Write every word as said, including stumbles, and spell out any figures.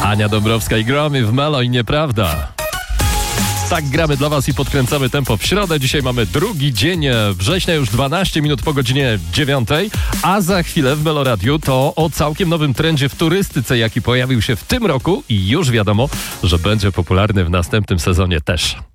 Ania Dąbrowska i Gromy w Melo i Nieprawda. Tak gramy dla was i podkręcamy tempo w środę. Dzisiaj mamy drugi dzień września, już dwanaście minut po godzinie dziewiątej, a za chwilę w Melo Radiu to o całkiem nowym trendzie w turystyce, jaki pojawił się w tym roku i już wiadomo, że będzie popularny w następnym sezonie też.